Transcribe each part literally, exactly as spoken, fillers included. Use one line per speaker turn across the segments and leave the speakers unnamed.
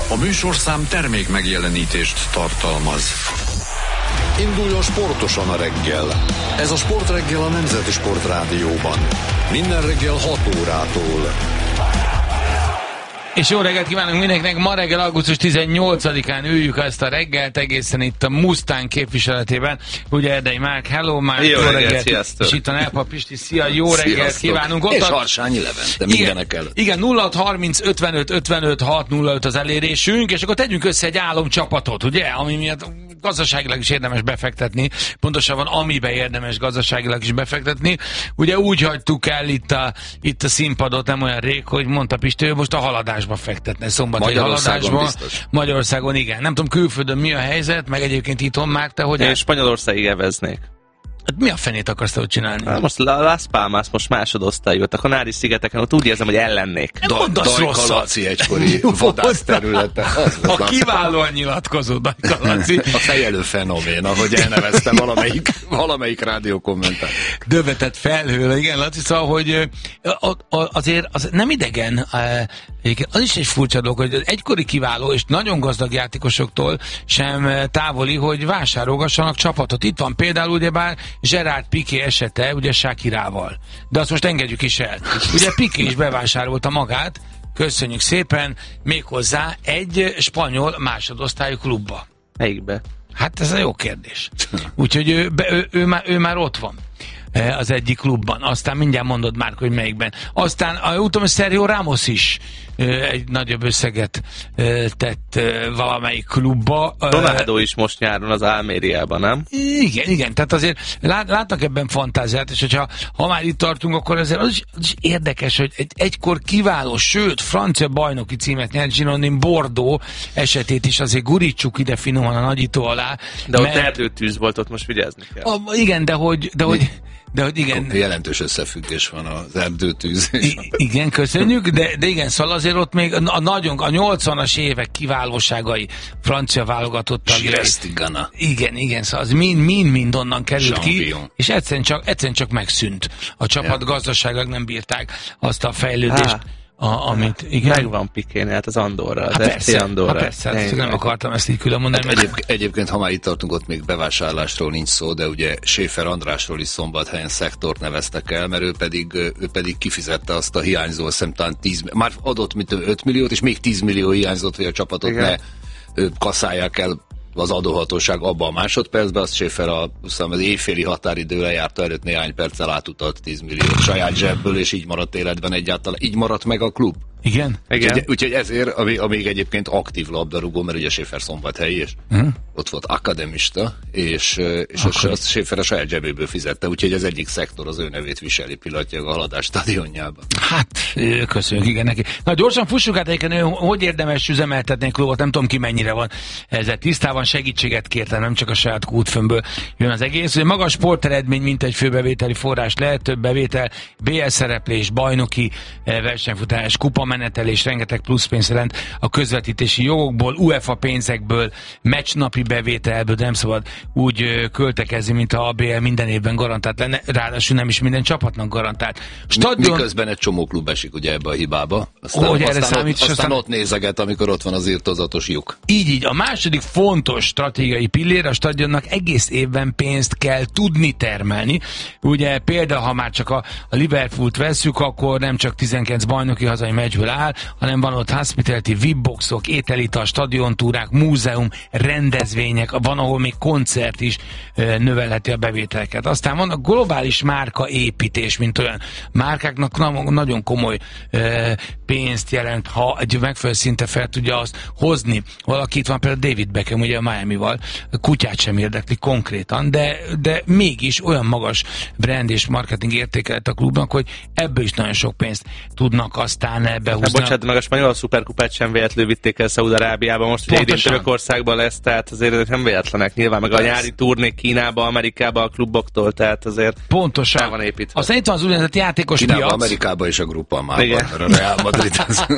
A műsorszám termék megjelenítést tartalmaz. Induljon sportosan a reggel. Ez a Sportreggel a Nemzeti Sportrádióban. Minden reggel hat órától.
És jó reggelt kívánunk mindenkinek! Ma reggel augusztus tizennyolcadikán üljük ezt a reggelt egészen itt a Mustang képviseletében. Ugye Erdei Márk, hello Márk,
jó,
jó
reggelt,
reggelt!
sziasztok.
És itt a Nelpa Pisti, szia, jó reggelt
Sziasztok.
kívánunk! Ott
és
a...
Harsányi Levente mindenek előtt.
Igen, nulla hat harminc ötvenöt ötvenöt hat nulla öt az elérésünk, és akkor tegyünk össze egy álomcsapatot, ugye? Ami miatt gazdaságilag is érdemes befektetni, pontosabban amiben érdemes gazdaságilag is befektetni. Ugye úgy hagytuk el itt a, itt a színpadot nem olyan rég, hogy mondta Pisti, hogy most a haladásba fektetne, szombatai haladásba.
Biztos.
Magyarországon igen. Nem tudom, külföldön mi a helyzet, meg egyébként itthon már te, hogy...
Én Spanyolországig eveznék.
Hát mi a fenét akarsz te ott csinálni?
Hát most Las Palmas most másodosztályú, a Kanári-szigeteken ott úgy érzem, hogy ellennék.
Nem mondasz rosszat.
Dajkalaci egykori vadászterülete.
A kiválóan nyilatkozó Dajkalaci.
A fejelő fenomén, ahogy elnevezte valamelyik, valamelyik rádió kommentár.
Dövetett felhőle, igen, Laci, szóval, hogy azért az nem idegen, az is egy furcsa dolog, hogy egykori kiváló és nagyon gazdag játékosoktól sem távoli, hogy vásárolgassanak csapatot. Itt van például ugyebár Gerard Piqué esete, ugye Shakirával. De azt most engedjük is el. Ugye Piqué is bevásárolta magát, köszönjük szépen, méghozzá egy spanyol másodosztályú klubba.
Melyikbe?
Hát ez egy jó kérdés. Úgyhogy ő, be, ő, ő, már, ő már ott van az egyik klubban. Aztán mindjárt mondod már, hogy melyikben. Aztán a tudom, hogy Sergio Ramos is egy nagyobb összeget tett valamelyik klubba.
Ronaldo is most nyáron az Almériában, nem?
Igen, igen. Tehát azért lát, látnak ebben fantáziát, és hogyha ha már itt tartunk, akkor azért az is, az is érdekes, hogy egy, egykor kiváló, sőt, francia bajnoki címet nyert Girondin Bordeaux esetét is azért gurítsuk ide finoman a nagyító alá.
De
mert...
ott erdőtűz volt, ott most vigyázni kell.
A, igen, de hogy... De hogy De hogy igen.
Jelentős összefüggés van az erdőtűz.
I- igen, köszönjük, de, de igen, szóval azért ott még a, nagyon, a nyolcvanas évek kiválóságai francia válogatott tagjai. Igen, igen, szóval az mind-mind onnan került Champion. Ki, és egyszerűen csak, egyszerűen csak megszűnt. A csapat ja. gazdaságilag nem bírták azt a fejlődést. Ah. A, amit, igen.
Megvan Piquénél, hát az Andorra, az
hát
ef cé Andorra.
Hát persze, hát nem akartam ezt így külön mondani.
Hát egyéb, egyébként, ha már itt tartunk, ott még bevásárlásról nincs szó, de ugye Schäfer Andrásról is Szombathelyen szektort neveztek el, mert ő pedig, ő pedig kifizette azt a hiányzó, szemtán tíz, már adott mint öt milliót, és még tíz millió hiányzott, hogy a csapatot igen. ne kasszálják el az adóhatóság abban a másodpercben, azt Schäfer a, az éjféli határidő lejárta előtt néhány perccel átutalt tíz milliót saját zsebből, és így maradt életben egyáltalán. Így maradt meg a klub.
Igen?
Igen. Úgyhogy, úgyhogy ezért, ami, amíg egyébként aktív labdarúgó, mert ugye Schäfer szombathelyi, és uh-huh. ott volt akademista, és, és azt, azt Schäfer a saját zsebéből fizette, úgyhogy az egyik szektor az ő nevét viseli pillanatnyilag a Haladás stadionjában.
Hát, köszönjük, igen neki. Na gyorsan fussuk át egyébként, hogy érdemes üzemeltetni egy klubot, nem tudom ki mennyire van ezzel tisztában, segítséget kértem, nem csak a saját kútfőmből jön az egész. Ugye magas sporteredmény, mint egy főbevételi forrás lehet, több bevétel, bé el szereplés, bajnoki versenyfutás, kupa menetelés, rengeteg pluszpénz jelent a közvetítési jogokból, UEFA pénzekből, meccsnapi bevételből, de nem szabad úgy költekezni, mint a bé el minden évben garantált lenne, ráadásul nem is minden csapatnak garantált.
Stadion... Miközben egy csomó klub esik ugye ebbe a hibába, aztán,
oh,
aztán,
számít,
ott, aztán,
aztán
ott nézeget, amikor ott van az írtózatos lyuk.
Így, így. A második fontos stratégiai pillér, a stadionnak egész évben pénzt kell tudni termelni. Ugye például, ha már csak a, a Liverpoolt vesszük, akkor nem csak tizenkilenc bajnoki hazai meccsből áll, hanem van ott hospitality, vé i pé-boxok, ételita, stadiontúrák, múzeum, rendezvények, van, ahol még koncert is e, növelheti a bevételeket. Aztán van a globális márkaépítés, mint olyan márkáknak na, nagyon komoly e, pénzt jelent, ha egy megfelelő szinte fel tudja azt hozni. Valaki itt van például David Beckham, ugye a Miamival, kutyát sem érdekli konkrétan, de, de mégis olyan magas brand és marketing értékelet a klubnak, hogy ebből is nagyon sok pénzt tudnak aztán behúzni.
Hát bocsánat, meg a spanyol szuperkupát sem véletlenül vitték el Szaúd-Arábiába, most ugye idén Törökországban lesz, tehát azért nem véletlenek nyilván, meg a nyári turnék Kínába, Amerikába a kluboktól, tehát azért
pontosan
van építve.
Aztán itt van az úgynevezett játékos
Kínába,
piac.
Amerikába és a Grupamában, a Real Madrid.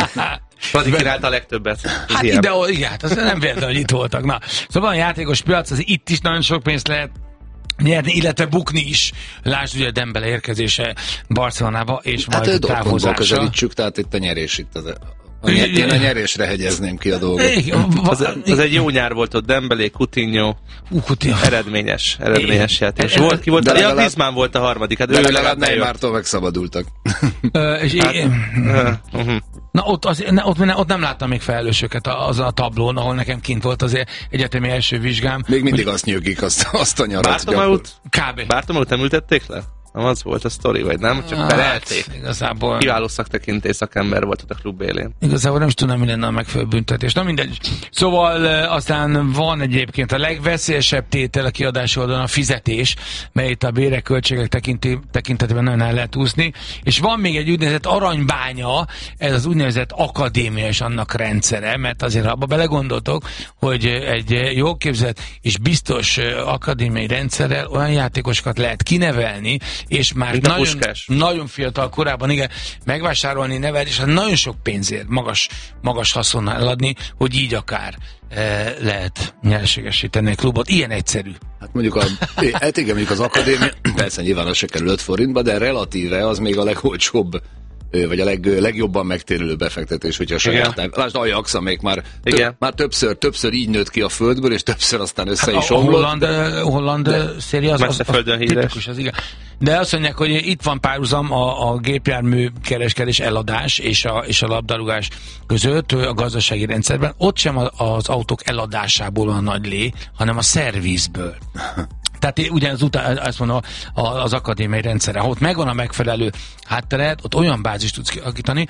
Fradi királta a legtöbbet.
Hát ide, igen, hát az nem véletlenül, hogy itt voltak. Na, szóval a játékos piac, az itt is nagyon sok pénzt lehet nyerni, illetve bukni is. Lásd ugye Dembele érkezése Barcelonába, és
hát
majd távozása.
közelítsük, tehát itt a nyerés itt az Én a nyerésre hegyezném ki a dolgot.
Az, az egy jó nyár volt ott, Dembélé, Coutinho,
uh, Coutinho.
eredményes, eredményes játék. Volt, ki volt? De legalább, ja, Griezmann volt a harmadik. Hát
de ő legalább Neymartól megszabadultak.
Uh, és hát, uh, uh-huh. Na ott, az, ne, ott, ne, ott nem láttam még felelősöket azon a tablón, ahol nekem kint volt az egyetemi első vizsgám.
Még mindig hogy... azt nyögik, azt, azt a nyarat.
Bartomeu nem ültették le? Nem az volt a sztori, vagy nem? Csak perelték.
Hát, igazából...
Kiváló szaktekintély szakember volt ott a klub élén.
Igazából nem is tudom, mi lenne a megfelelő büntetés. Na mindegy. Szóval aztán van egyébként a legveszélyesebb tétel a kiadási oldalon a fizetés, mely itt a béreköltségek tekintetében nagyon el lehet úszni. És van még egy úgynevezett aranybánya, ez az úgynevezett akadémia és annak rendszere, mert azért abba belegondoltok, hogy egy jól képzett és biztos akadémiai rendszerrel olyan játékosokat lehet kinevelni, és már nagyon, nagyon fiatal korában, igen, megvásárolni, nevelni, és hát nagyon sok pénzért, magas, magas haszonnal eladni, hogy így akár e, lehet nyereségesíteni a klubot. Ilyen egyszerű.
Hát mondjuk, a, hát igen, mondjuk az akadémia, persze nyilván az se kerül öt forintba, de relatíve az még a legolcsóbb, vagy a leg, legjobban megtérülő befektetés, hogyha saját nem. Lásd, Ajax, amelyik már, több, már többször, többször így nőtt ki a földből, és többször aztán össze hát is omlott.
A holland, de, holland széria az, az, az tipikus, az igen. De azt mondják, hogy itt van párhuzam a, a gépjármű kereskedés eladás és a, és a labdarúgás között a gazdasági rendszerben. Ott sem az autók eladásából van nagy lé, hanem a szervizből. Tehát ugyanaz után, azt mondom, az akadémiai rendszerre, ha ott megvan a megfelelő háttered, ott olyan bázist tudsz kialakítani,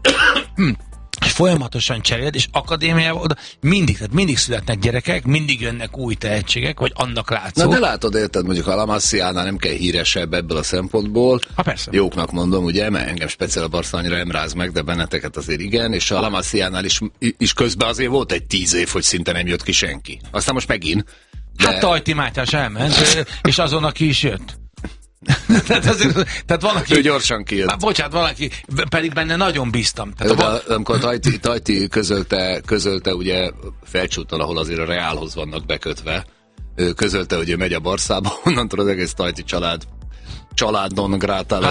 és folyamatosan cseréled, és akadémiában oda mindig, tehát mindig születnek gyerekek, mindig jönnek új tehetségek, vagy annak látszó.
Na de látod, érted, mondjuk a La Masia-nál nem kell híresebb ebből a szempontból.
Ha persze.
Jóknak mondom, ugye, mert engem speciál a Barca annyira nem ráz meg, de benneteket azért igen, és a La Masia-nál is, is közben azért volt egy tíz év, hogy szinte nem jött ki senki. Aztán most megint. De...
Hát Tajti Mátyás elment, és azon, aki is jött. tehát, azért, tehát valaki...
Ő gyorsan kijött.
Hát, bocsánat, valaki, pedig benne nagyon bíztam.
Tehát de, a, amikor Tajti, Tajti közölte, közölte, ugye Felcsúttal, ahol azért a Reálhoz vannak bekötve, ő közölte, hogy ő megy a Barszába, onnantól az egész Tajti család családon grátál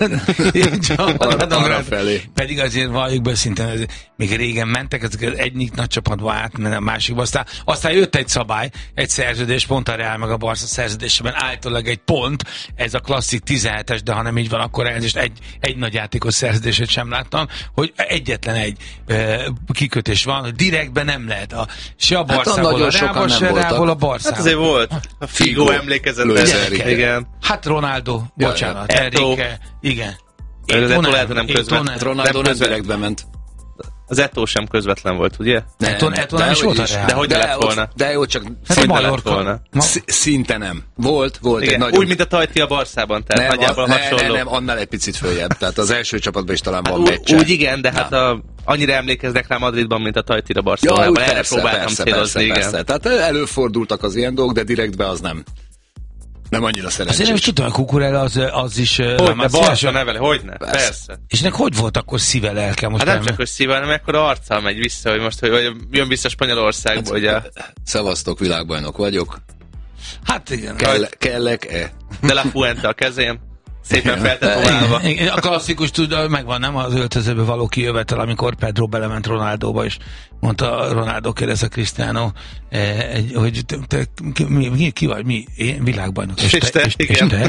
arra felé.
Pedig azért valljuk be szinten, még régen mentek, ezek egyik nagy csapatba átment a másikba, aztán, aztán jött egy szabály, egy szerződés, pont a Real meg a Barca szerződésében állítólag egy pont, ez a klasszik tizenhetes, de ha nem így van, akkor elnézést egy, egy nagy játékos szerződését sem láttam, hogy egyetlen egy e, kikötés van, hogy direktben nem lehet a, se a Barszából, hát a Reálból, se Reálból a Barszából.
Hát azért volt. A Figo emlékezetes.
Igen. Hát Ronaldo, bocsánat, Enrique, igen.
Ronaldo nem közvetlen.
Ronaldo nem direktbe ment.
Az Eto'o sem közvetlen volt, ugye?
Nem, Eto'o nem is volt a Real.
De hogy lett volna?
De jó, csak
szinte lett volna.
Szinte nem. Volt, volt egy nagy...
Úgy, mint a Tajti a Barszában, tehát
nem,
nagyjából
ne,
hasonló.
Nem, nem, annál egy picit följebb. Tehát az első csapatban is talán van meccse.
Úgy igen, de hát a, annyira emlékeznek rá Madridban, mint a Tajti a Barcelonában. Erre próbáltam célozni, igen.
Tehát előfordultak az ilyen dolgok, de direktbe az nem. Nem annyira szerencsés.
Azért nem is tudom, a Cucurella az, az is...
Hogyne, Barca nevele, hogyne? Persze. Persze.
És ennek hogy volt akkor szíve, lelke? Most
hát nem csak, hogy szíve, hanem ekkor arccal megy vissza, hogy most hogy jön vissza Spanyolországba, hát, ugye...
Szevasztok, világbajnok vagyok.
Hát igen.
Kell, kellek-e?
De La Fuente a kezém. Szépen feltetoválva.
A klasszikus tud, megvan, nem az öltözőbe való kijövetel, amikor Pedro belement Ronaldóba, és mondta Ronaldo, kérdez a Cristiano, eh, hogy te, te, mi, mi, ki vagy, mi? Én világbajnok. És te, és, és te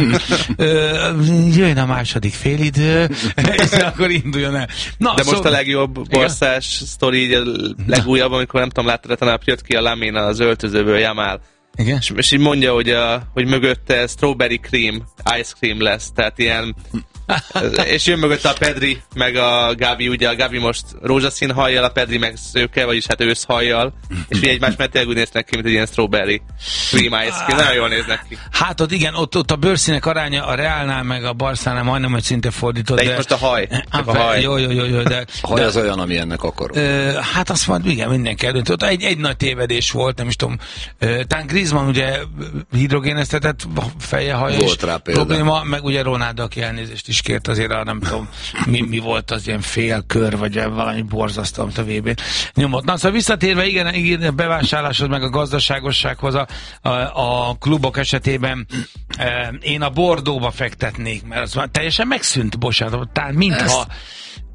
jöjjön a második félidő, és akkor induljon el. Na,
de
szó...
most a legjobb borszás sztori, így a legújabb, amikor nem tudom, láttad, tanáp jött ki a Lamina az öltözőből, Jamal.
Igen?
És, és így mondja, hogy, a, hogy mögötte strawberry cream, ice cream lesz, tehát ilyen és jön mögötte a Pedri, meg a Gavi, ugye a Gavi most rózsaszín hajjal, a Pedri meg szőke, vagyis hát őszhajjal, és ugye egymás mellett úgy néznek ki, mint egy ilyen strawberry cream ice cream, nagyon jól néznek ki.
Hát ott igen, ott, ott a bőrszínek aránya a Reálnál, meg a Barszánál majdnem, hogy szinte fordított.
De, de itt most a haj.
Ah,
a haj.
Jó, jó, jó, jó, de...
A haj
de,
az olyan, ami ennek akarok.
Ö, hát azt mondom, igen, mindenki eldönt. Ott egy, egy nagy tévedés volt, nem is tudom. Tán Griezmann ugye hidrogéneztetett feje, haja is probléma, meg ugye Ronaldo, aki elnézést is kért azért, a, nem tudom, mi, mi volt az ilyen félkör, vagy valami borzasztó, amit a vé bén nyomott. Na, szóval visszatérve, igen, igen a bevásárláshoz, meg a gazdaságossághoz a, a, a klubok esetében e, én a Bordeauxba fektetnék, mert az már teljesen megszűnt, bocsánat, talán mintha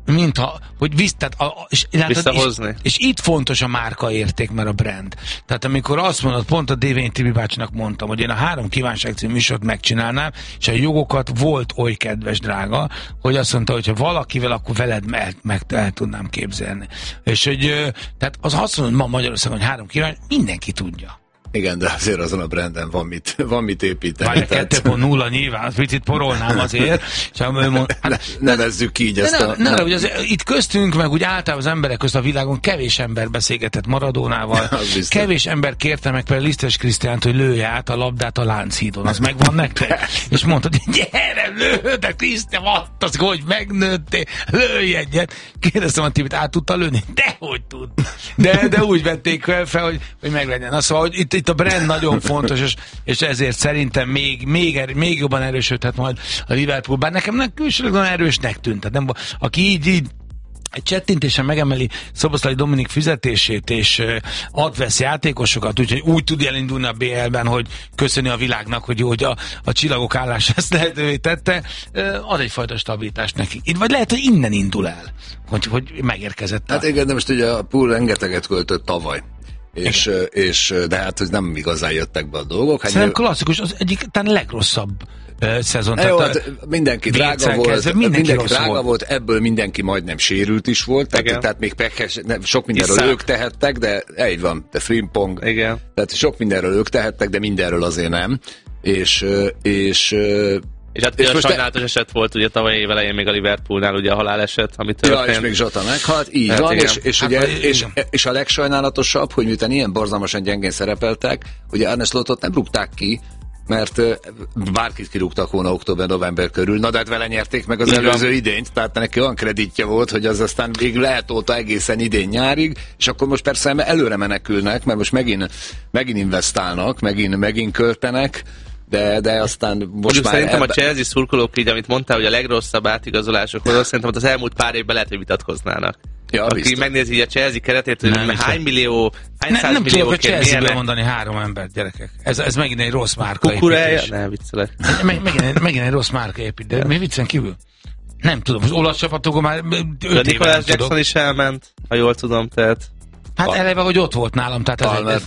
mintha, hogy visz, tehát a, és,
visszahozni.
És, és itt fontos a márkaérték, mert a brand. Tehát amikor azt mondod, pont a Dévényi Tibi bácsinak mondtam, hogy én a Három Kívánság című műsort megcsinálnám, és a jogokat volt oly kedves drága, hogy azt mondta, hogy ha valakivel, akkor veled meg, meg el tudnám képzelni. És hogy, tehát az azt mondod, ma Magyarországon, hogy Három Kívánság, mindenki tudja.
Igen, de azért azon a branden van mit, van mit építeni.
Vagy a kettő pont nulla nyilván, az picit porolnám azért. És mond, hát,
ne, nevezzük ki így ezt
ne,
a...
Ne, ne, az, itt köztünk, meg úgy általában az emberek közt a világon kevés ember beszélgetett Maradónával. Kevés ember kérte meg például Lisztes Krisztiánt, hogy lője át a labdát a Lánchídon. Az megvan nektek? És mondtad, hogy gyere, lőd, de Krisztián, az, hogy megnőttél, lőj egyet. Kérdeztem a Tibit, át tudta lőni? Dehogy tud. De, de úgy vették fel, hogy, hogy meglegyen. Na, szóval, hogy itt itt a brand nagyon fontos, és, és ezért szerintem még, még, er, még jobban erősödhet majd a Liverpool. Bár nekem nem külsőleg nagyon erősnek tűnt. Tehát nem, aki így, így egy csettintésen megemeli Szoboszlai Dominik fizetését, és ad-vesz játékosokat, úgyhogy úgy tud elindulni a bé el-ben, hogy köszöni a világnak, hogy, hogy a, a csillagok állása ezt lehetővé tette, ad egyfajta stabilitást neki. Vagy lehet, hogy innen indul el, hogy, hogy megérkezett.
Hát igen, de most ugye a Pool rengeteget költött tavaly. És, és, de hát ez nem igazán jöttek be a dolgok. Hát
szerintem klasszikus, az egyik talán legrosszabb uh, szezon.
Jó, hát mindenki drága volt,
kezdve, mindenki,
mindenki drága
volt.
volt, ebből mindenki majdnem sérült is volt, tehát, tehát még pekes, nem, sok mindenről Iszák. Ők tehettek, de így van, de Frimpong,
igen.
Tehát sok mindenről ők tehettek, de mindenről azért nem. És, és
És hát és a sajnálatos e... eset volt ugye tavaly év elején még a Liverpoolnál ugye a haláleset, ami történt.
Ja, és még Zsota meghalt, így hát van, és, és, hát, ugye, vagy, és, és a legsajnálatosabb, hogy miután ilyen borzalmasan gyengén szerepeltek, ugye Arne Slotot nem rúgták ki, mert bárkit kirúgtak volna október-november körül, na de hát vele nyerték meg az előző idényt, tehát neki olyan kreditje volt, hogy az aztán még lehetolta egészen idén nyárig, és akkor most persze előre menekülnek, mert most megint, megint investálnak, megint, megint költenek, De, de aztán most
Mondjuk
már...
Szerintem
ebbe...
a Chelsea szurkolók így, amit mondtál, hogy a legrosszabb átigazolásokhoz, szerintem az elmúlt pár évben lehet, hogy vitatkoznának. Ja, aki biztos. Megnézi így a Chelsea keretét, hogy nem, hány millió, hány
ne,
száz millió...
Nem tudok a Chelsea-ből mondani három embert, gyerekek. Ez, ez megint egy rossz márka
építés. Ne, viccelek.
Meg, megint, megint egy rossz márka építés, de mi viccen kívül? Nem tudom, az olasz csapatokon már öt éve nem
Jackson
tudok.
is elment, ha jól tudom, tehát...
Hát eleve, hogy ott volt nálam, tehát ez egy... Ez,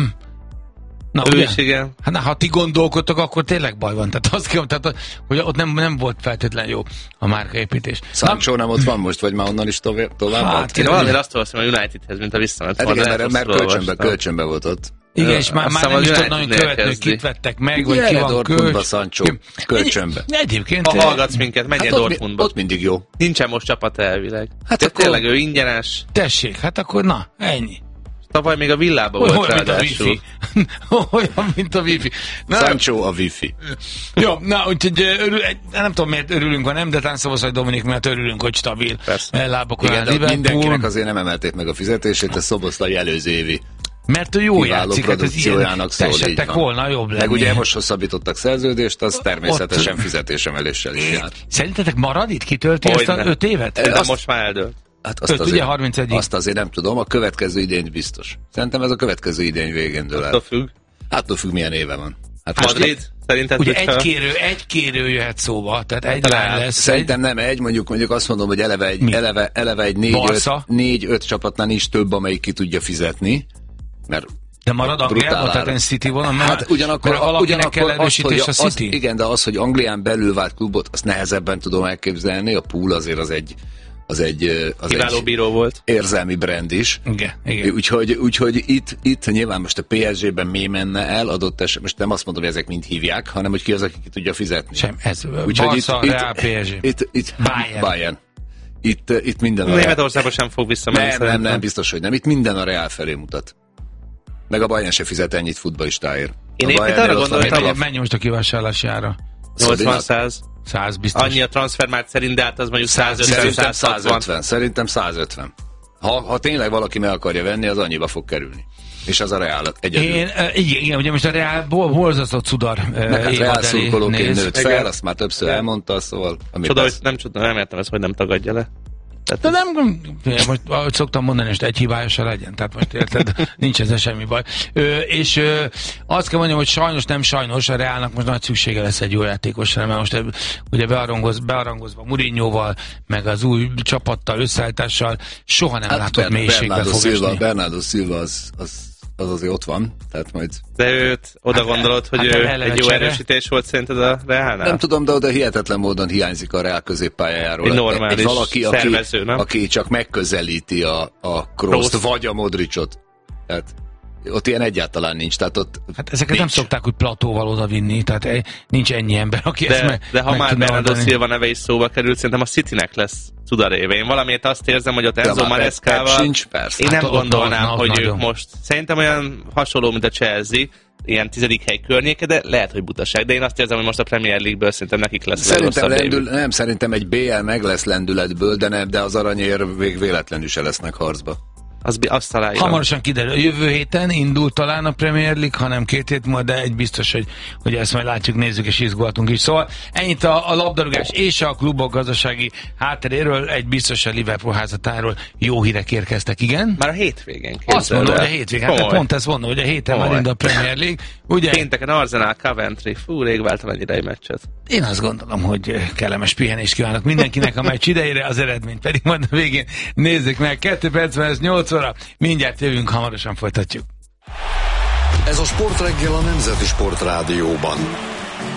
na,
ő
ugye?
is, igen.
Hát na, ha ti gondolkodtok, akkor tényleg baj van. Tehát azt kell, tehát, hogy ott nem, nem volt feltétlen jó a márkaépítés.
Sancho nem ott van most, vagy már onnan is tovább? tovább
hát, én valamiért azt olvastam a Unitedhez, mint a visszament
hát
volna.
Igen, mert, mert kölcsönbe, kölcsönbe volt ott.
Igen, és már, már nem is tudod nagyon követni, hogy kit vettek meg, vagy ki van
Dortmundba, Sancho, kölcsönbe.
Egyébként...
Ha hallgatsz minket, menjél
hát
Dortmundba.
Ott mindig jó.
Nincsen most csapat elvileg.
Hát akkor...
Tényleg ő ingyenes.
Tessék, hát akkor na, ennyi.
Tavaly még a Villában volt
olyan,
ráadásul.
Mint a wifi. Olyan, mint a wifi.
Na, Sancho a wifi.
Jó, na, úgyhogy örül, nem tudom, miért örülünk, vagy nem, de talán Szoboszlai Dominik, mert örülünk, hogy stabil lábakon áll Liverpool.
Mindenkinek azért nem emelték meg a fizetését, a Szoboszlai előző évi.
Mert ő jó játszik, hát ez ilyen tessettek volna jobb lenni.
Meg ugye most hosszabbítottak szerződést, az természetesen ott... fizetésemeléssel is jár.
Szerintetek marad itt? Kitölti ezt az öt évet?
De azt... most már eldőlt.
Hát azt,
öt,
azért,
ugye, harmincegy
azt azért nem tudom, a következő idény biztos. Szerintem ez a következő idény végén dől el.
Attól függ.
Attól függ, milyen éve van.
Hát Madrid? Szerinted
ugye egy kérő, egy kérő jöhet szóba, tehát egy lány lesz.
Szerintem nem egy, mondjuk, mondjuk azt mondom, hogy eleve egy, eleve, eleve egy négy-öt, négy-öt csapatnál is több, amelyik ki tudja fizetni. Mert
de marad Angliában, tehát egy City van, mert,
hát ugyanakkor,
mert valakinek kell erősítés a City.
Az, igen, de az, hogy Anglián belül vált klubot, azt nehezebben tudom elképzelni. A Pool azért az egy az egy, az
kiváló bíró volt.
Érzelmi brand is.
Igen, igen.
Úgyhogy, úgyhogy itt, itt nyilván most a pé es gé-ben mi menne el, adott esetben, most nem azt mondom, hogy ezek mind hívják, hanem hogy ki az, aki ki tudja fizetni.
Sem, ez Barca, Real, pé es gé.
Itt, itt,
Bayern.
Bayern. Itt, itt minden a
Németországban sem fog visszamenni.
Nem, nem, nem, biztos, hogy nem. Itt minden a Real felé mutat. Meg a Bayern se fizet ennyit futballistáért.
Én éppen arra gondoltam,
menj most a kivásárlási ára.
nyolcvan-száz.
száz biztos.
Annyi a transfermárt szerint, de hát az mondjuk százötven
százötven. Szerintem százötven. Ha, ha tényleg valaki meg akarja venni, az annyiba fog kerülni. És az a Real egyedül.
Én, igen, igen, ugye most a Real borzasztott Cudar
meg hát Real szurkolóként nőtt fel, azt már többször elmondta, szóval...
Csoda, hogy nem, csoda, nem értem ezt, hogy nem tagadja le. Tehát
de nem, most ahogy szoktam mondani, most egy hibája se legyen, tehát most érted, nincs ezzel semmi baj. Ö, és ö, azt kell mondjam, hogy sajnos nem sajnos, a Realnak most nagy szüksége lesz egy jó játékosra, mert most ugye bearangoz, bearangozva Mourinhoval, meg az új csapattal, összeállítással soha nem hát látott Bern- mélységbe
Bernardo
fog
Silva,
esni.
Bernardo Silva az, az, az azért ott van, tehát majd...
De őt oda
Hát,
gondolod, hogy
hát
ő
eleve
egy jó
csere.
erősítés volt szerinted a Realnál?
Nem tudom, de oda hihetetlen módon hiányzik a Real középpályájáról.
Egy normális
egy valaki, aki,
szervező, nem?
aki csak megközelíti a, a Krooszt,
Kroos.
vagy a Modricot. Tehát ott ilyen egyáltalán nincs. Tehát ott
Hát ezeket
nincs.
nem szokták úgy platóval oda vinni, tehát eh, nincs ennyi ember, aki ezt
De,
meg,
de ha
meg
már
tudna
Bernardo
oldani.
Silva neve is szóba került, szerintem a Citynek lesz cudaréve. Én valamiért azt érzem, hogy ott Enzo
már Pep-
Marescával
Pep sincs, persze.
én
Hát
nem
ott
gondolnám,
az- az
hogy
nagyon.
ők most szerintem olyan hasonló, mint a Chelsea, ilyen tizedik hely környéke, de lehet, hogy butaság. De én azt érzem, hogy most a Premier League-ből szerintem nekik lesz
Szerintem,
legrosszabb
lendül,
évük.
nem, szerintem egy bé el meg lesz lendületből, de, nem, de az aranyér vég véletlenül se lesznek harcba.
Az, bi- azt találja.
Hamarosan kiderül. Jövő héten indul talán a Premier League, hanem két hét múlva, de egy biztos, hogy, hogy ezt majd látjuk, nézzük és izgultunk is. Szóval ennyit a, a labdarúgás és a klubok gazdasági hátteréről, egy biztos a Liverpool házatáról jó hírek érkeztek, igen?
Már a hétvégén
Azt
képzeld
mondom, hogy
el.
a hétvégén, hát pont ezt mondom, hogy a héten már
Komoly.
indul a Premier League. Ugye?
Pénteken Arsenal Coventry. Fú, rég váltam ennyire egy meccset.
Én azt gondolom, hogy kellemes pihenést kívánok mindenkinek a meccs idejére, az eredményt pedig majd a végén nézzük meg. Kettő percben ez nyolc óra, mindjárt jövünk, hamarosan folytatjuk.
Ez a Sportreggel a Nemzeti Sportrádióban.